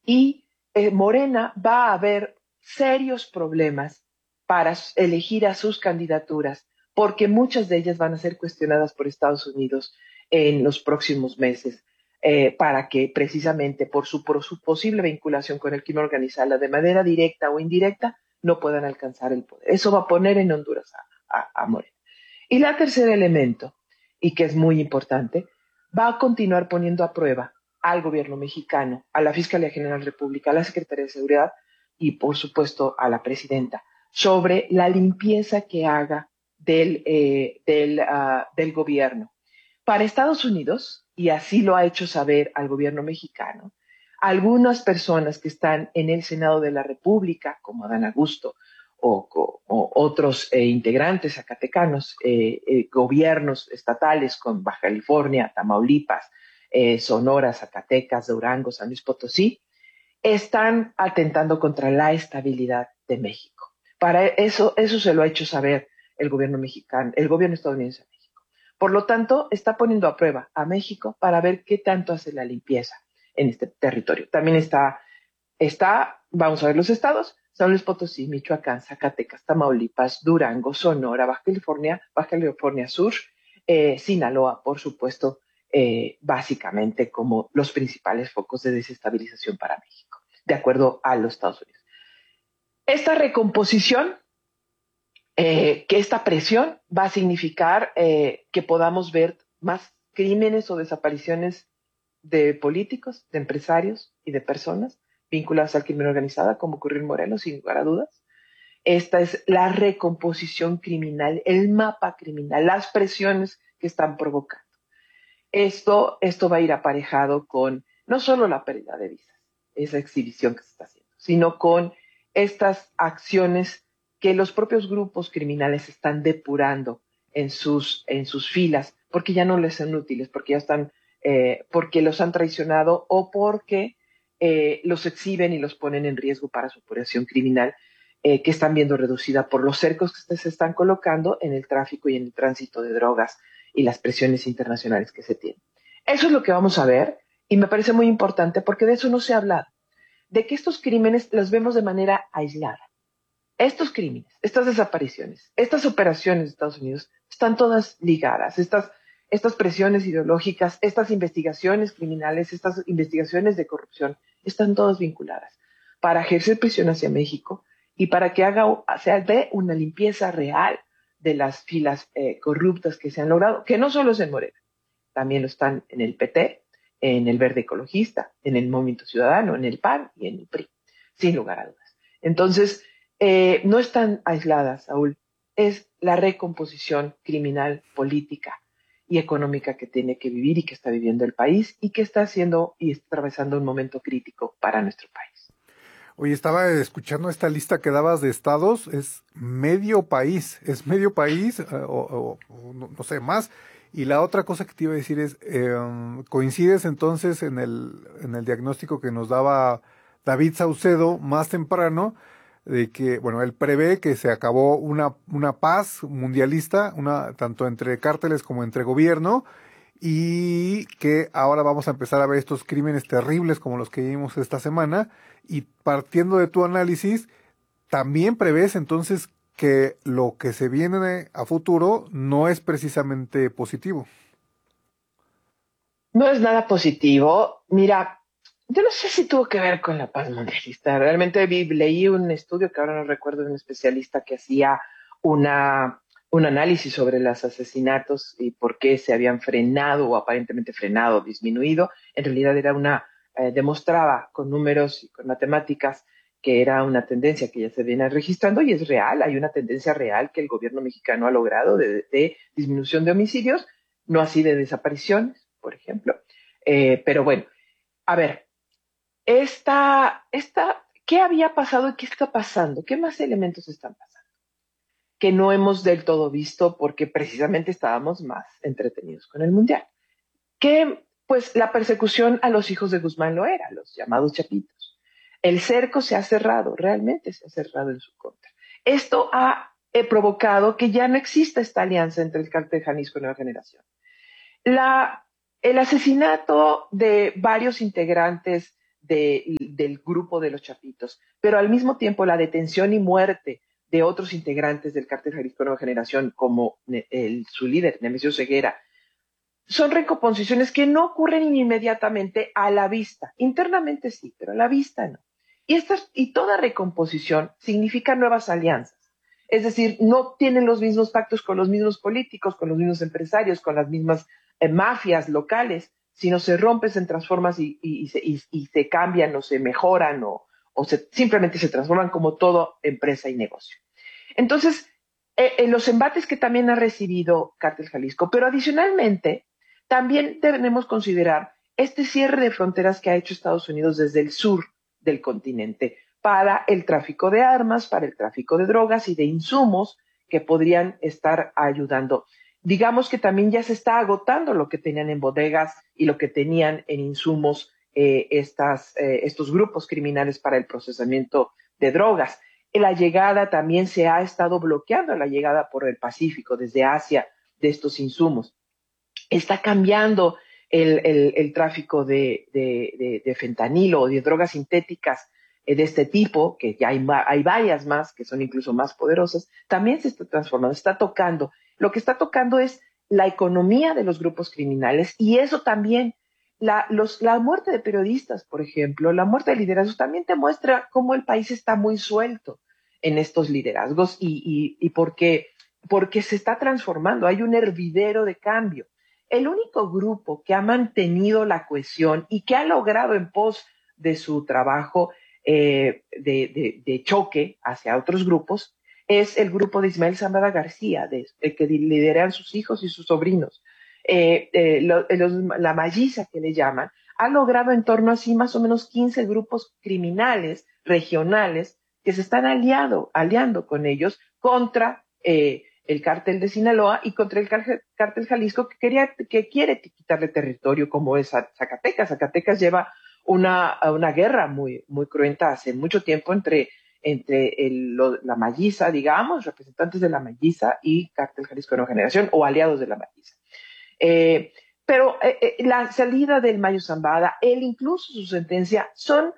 y Morena va a haber serios problemas para elegir a sus candidaturas, porque muchas de ellas van a ser cuestionadas por Estados Unidos en los próximos meses, para que precisamente por su posible vinculación con el crimen organizado de manera directa o indirecta no puedan alcanzar el poder. Eso va a poner en Honduras a Morena. Y el tercer elemento, y que es muy importante, va a continuar poniendo a prueba al gobierno mexicano, a la Fiscalía General de la República, a la Secretaría de Seguridad y, por supuesto, a la presidenta, sobre la limpieza que haga del gobierno. Para Estados Unidos, y así lo ha hecho saber al gobierno mexicano, algunas personas que están en el Senado de la República, como Adán Augusto, o otros integrantes zacatecanos, gobiernos estatales con Baja California, Tamaulipas, Sonora, Zacatecas, Durango, San Luis Potosí, están atentando contra la estabilidad de México. Para eso se lo ha hecho saber el gobierno mexicano, el gobierno estadounidense a México. Por lo tanto, está poniendo a prueba a México para ver qué tanto hace la limpieza en este territorio. También está, vamos a ver los estados: San Luis Potosí, Michoacán, Zacatecas, Tamaulipas, Durango, Sonora, Baja California Sur, Sinaloa, por supuesto, básicamente como los principales focos de desestabilización para México, de acuerdo a los Estados Unidos. Esta recomposición, que esta presión va a significar que podamos ver más crímenes o desapariciones de políticos, de empresarios y de personas vinculadas al crimen organizado, como ocurrió en Morelos, sin lugar a dudas. Esta es la recomposición criminal, el mapa criminal, las presiones que están provocando. Esto va a ir aparejado con no solo la pérdida de visas, esa exhibición que se está haciendo, sino con estas acciones que los propios grupos criminales están depurando en sus filas, porque ya no les son útiles, porque ya están, porque los han traicionado o porque los exhiben y los ponen en riesgo para su operación criminal, que están viendo reducida por los cercos que se están colocando en el tráfico y en el tránsito de drogas y las presiones internacionales que se tienen. Eso es lo que vamos a ver, y me parece muy importante porque de eso no se ha hablado, de que estos crímenes los vemos de manera aislada. Estos crímenes, estas desapariciones, estas operaciones de Estados Unidos están todas ligadas. Estas presiones ideológicas, estas investigaciones criminales, estas investigaciones de corrupción, están todas vinculadas para ejercer presión hacia México y para que se dé una limpieza real de las filas corruptas que se han logrado, que no solo es en Morena, también lo están en el PT, en el Verde Ecologista, en el Movimiento Ciudadano, en el PAN y en el PRI, sin lugar a dudas. Entonces, no están aisladas, Saúl. Es la recomposición criminal, política y económica que tiene que vivir y que está viviendo el país y que está haciendo y está atravesando un momento crítico para nuestro país. Oye, estaba escuchando esta lista que dabas de estados, es medio país, o no sé, más. Y la otra cosa que te iba a decir es, coincides entonces en el diagnóstico que nos daba David Saucedo más temprano, de que, bueno, él prevé que se acabó una paz mundialista, tanto entre cárteles como entre gobierno, y que ahora vamos a empezar a ver estos crímenes terribles como los que vimos esta semana. Y partiendo de tu análisis, también prevés entonces que lo que se viene a futuro no es precisamente positivo. No es nada positivo. Mira, yo no sé si tuvo que ver con la paz mundialista. Realmente leí un estudio que ahora no recuerdo, de un especialista que hacía una, un análisis sobre los asesinatos y por qué se habían frenado o aparentemente frenado, disminuido. En realidad demostraba con números y con matemáticas que era una tendencia que ya se viene registrando y es real. Hay una tendencia real que el gobierno mexicano ha logrado de disminución de homicidios, no así de desapariciones, por ejemplo. Pero bueno, a ver, ¿qué había pasado y qué está pasando? ¿Qué más elementos están pasando? Que no hemos del todo visto porque precisamente estábamos más entretenidos con el Mundial. Que pues la persecución a los hijos de Guzmán lo era, los llamados chapitos. El cerco se ha cerrado, realmente se ha cerrado en su contra. Esto ha provocado que ya no exista esta alianza entre el cártel Jalisco y Nueva Generación. El asesinato de varios integrantes del grupo de los Chapitos, pero al mismo tiempo la detención y muerte de otros integrantes del cártel Jalisco Nueva Generación, como su líder, Nemesio Ceguera, son recomposiciones que no ocurren inmediatamente a la vista. Internamente sí, pero a la vista no. Y toda recomposición significa nuevas alianzas. Es decir, no tienen los mismos pactos con los mismos políticos, con los mismos empresarios, con las mismas mafias locales, sino se rompen, se transforman y se cambian o se mejoran simplemente se transforman como toda empresa y negocio. Entonces, los embates que también ha recibido Cártel Jalisco, pero adicionalmente, también debemos considerar este cierre de fronteras que ha hecho Estados Unidos desde el sur del continente para el tráfico de armas, para el tráfico de drogas y de insumos que podrían estar ayudando. Digamos que también ya se está agotando lo que tenían en bodegas y lo que tenían en insumos estos grupos criminales para el procesamiento de drogas. La llegada también se ha estado bloqueando, la llegada por el Pacífico, desde Asia, de estos insumos. Está cambiando el tráfico de fentanilo o de drogas sintéticas de este tipo, que ya hay varias más que son incluso más poderosas, también se está transformando, está tocando. Lo que está tocando es la economía de los grupos criminales y eso también, la muerte de periodistas, por ejemplo, la muerte de liderazgos también te muestra cómo el país está muy suelto en estos liderazgos y porque se está transformando, hay un hervidero de cambio. El único grupo que ha mantenido la cohesión y que ha logrado en pos de su trabajo de choque hacia otros grupos es el grupo de Ismael Zambada García, que lideran sus hijos y sus sobrinos. La Malliza, que le llaman, ha logrado en torno a sí más o menos 15 grupos criminales regionales que se están aliando con ellos contra el cártel de Sinaloa y contra el cártel Jalisco que quiere quitarle territorio como es Zacatecas. Zacatecas lleva una guerra muy, muy cruenta hace mucho tiempo entre la Malliza, digamos, representantes de la Malliza y cártel Jalisco Nueva Generación o aliados de la Malliza. Pero la salida del Mayo Zambada, él incluso su sentencia, son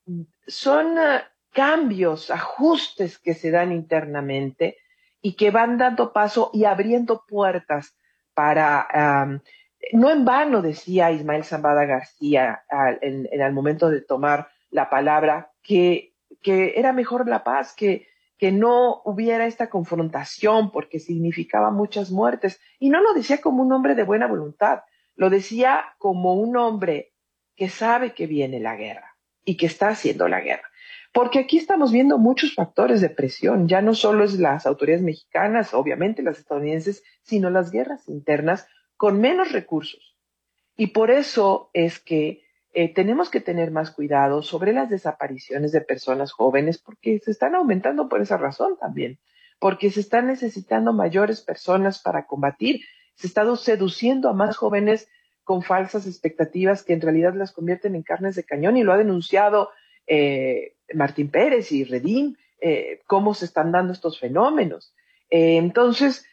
cambios, ajustes que se dan internamente y que van dando paso y abriendo puertas para, no en vano decía Ismael Zambada García en el momento de tomar la palabra, que era mejor la paz, que no hubiera esta confrontación porque significaba muchas muertes. Y no lo decía como un hombre de buena voluntad, lo decía como un hombre que sabe que viene la guerra y que está haciendo la guerra. Porque aquí estamos viendo muchos factores de presión, ya no solo es las autoridades mexicanas, obviamente las estadounidenses, sino las guerras internas con menos recursos. Y por eso es que tenemos que tener más cuidado sobre las desapariciones de personas jóvenes, porque se están aumentando por esa razón también, porque se están necesitando mayores personas para combatir, se está seduciendo a más jóvenes con falsas expectativas que en realidad las convierten en carnes de cañón y lo ha denunciado Martín Pérez y Redín, cómo se están dando estos fenómenos. Entonces,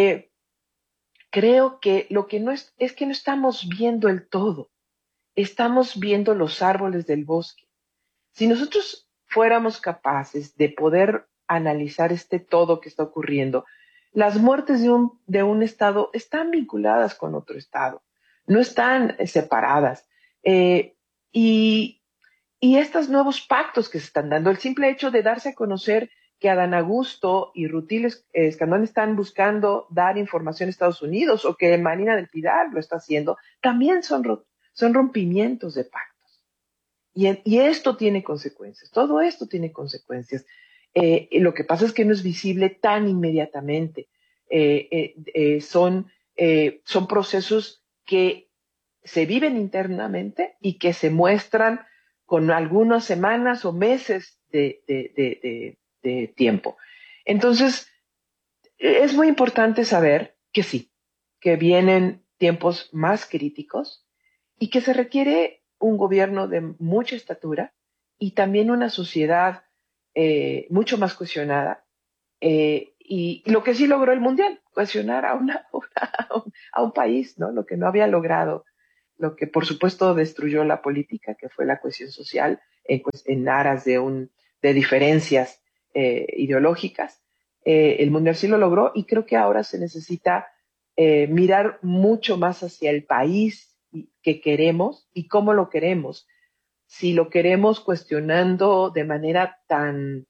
creo que lo que no es que no estamos viendo el todo, estamos viendo los árboles del bosque. Si nosotros fuéramos capaces de poder analizar este todo que está ocurriendo, las muertes de un estado están vinculadas con otro estado, no están separadas. Eh, y, y estos nuevos pactos que se están dando, el simple hecho de darse a conocer que Adán Augusto y Rutil Escandón están buscando dar información a Estados Unidos o que Marina del Pilar lo está haciendo, también son rompimientos de pactos. Y esto tiene consecuencias, todo esto tiene consecuencias. Lo que pasa es que no es visible tan inmediatamente. Son procesos que se viven internamente y que se muestran con algunas semanas o meses de tiempo. Entonces, es muy importante saber que sí, que vienen tiempos más críticos y que se requiere un gobierno de mucha estatura y también una sociedad mucho más cohesionada. Y lo que sí logró el Mundial, cohesionar a un país, ¿no? Lo que no había logrado, lo que por supuesto destruyó la política, que fue la cohesión social, en aras de diferencias ideológicas. El Mundial sí lo logró y creo que ahora se necesita mirar mucho más hacia el país que queremos y cómo lo queremos. Si lo queremos cuestionando de manera tan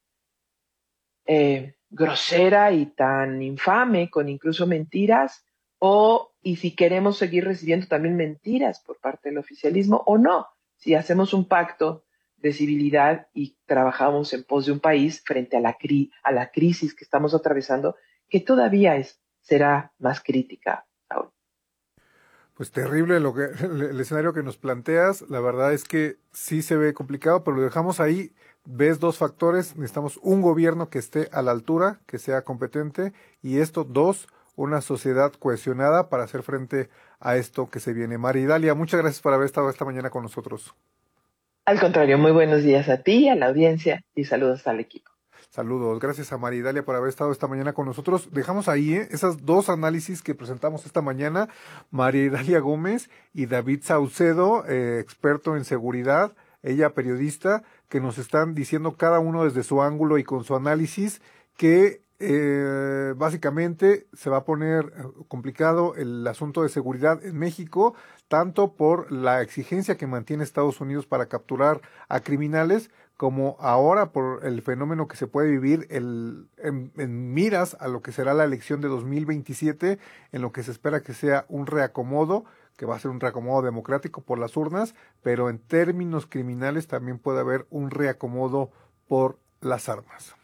grosera y tan infame, con incluso mentiras, y si queremos seguir recibiendo también mentiras por parte del oficialismo o no, si hacemos un pacto de civilidad y trabajamos en pos de un país frente a la crisis que estamos atravesando, que todavía será más crítica, Saúl. Pues terrible el escenario que nos planteas. La verdad es que sí se ve complicado, pero lo dejamos ahí. Ves dos factores. Necesitamos un gobierno que esté a la altura, que sea competente, y esto, dos, una sociedad cohesionada para hacer frente a esto que se viene. María Dalia, muchas gracias por haber estado esta mañana con nosotros. Al contrario, muy buenos días a ti, a la audiencia y saludos al equipo. Saludos, gracias a María Dalia por haber estado esta mañana con nosotros. Dejamos ahí esas dos análisis que presentamos esta mañana, María Dalia Gómez y David Saucedo, experto en seguridad, ella periodista, que nos están diciendo cada uno desde su ángulo y con su análisis que básicamente se va a poner complicado el asunto de seguridad en México, tanto por la exigencia que mantiene Estados Unidos para capturar a criminales, como ahora por el fenómeno que se puede vivir en miras a lo que será la elección de 2027, en lo que se espera que sea un reacomodo, que va a ser un reacomodo democrático por las urnas, pero en términos criminales también puede haber un reacomodo por las armas.